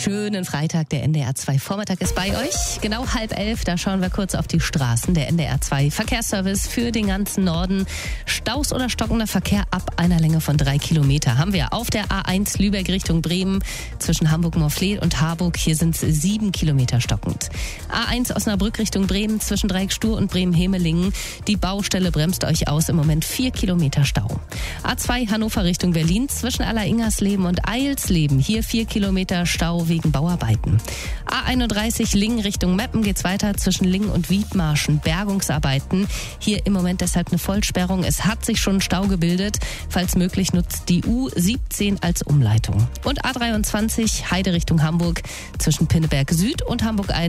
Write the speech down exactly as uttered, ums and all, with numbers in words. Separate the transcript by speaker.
Speaker 1: schönen Freitag. Der N D R zwei Vormittag ist bei euch. Genau halb elf, da schauen wir kurz auf die Straßen. Der N D R zwei Verkehrsservice für den ganzen Norden. Staus oder stockender Verkehr ab einer Länge von drei Kilometer haben wir auf der A eins Lübeck Richtung Bremen zwischen Hamburg-Morfleet und Harburg. Hier sind es sieben Kilometer stockend. A eins Osnabrück Richtung Bremen zwischen Dreieckstur und Bremen-Hemelingen. Die Baustelle bremst euch aus. Im Moment vier Kilometer Stau. A zwei Hannover Richtung Berlin zwischen Alleringersleben und Eilsleben. Hier vier Kilometer Stau wegen Bauarbeiten. A einunddreißig Lingen Richtung Meppen geht's weiter zwischen Lingen und Wiedmarschen. Bergungsarbeiten. Hier im Moment deshalb eine Vollsperrung. Es hat sich schon Stau gebildet. Falls möglich nutzt die U siebzehn als Umleitung. Und A dreiundzwanzig Heide Richtung Hamburg zwischen Pinneberg Süd und Hamburg